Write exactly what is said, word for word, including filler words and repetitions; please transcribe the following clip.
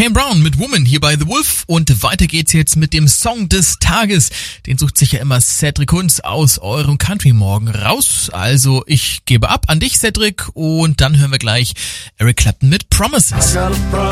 Kane Brown mit Woman hier bei The Wolf und weiter geht's jetzt mit dem Song des Tages. Den sucht sich ja immer Cedric Kunz aus eurem Country Morgen raus. Also ich gebe ab an dich, Cedric, und dann hören wir gleich Eric Clapton mit Promises.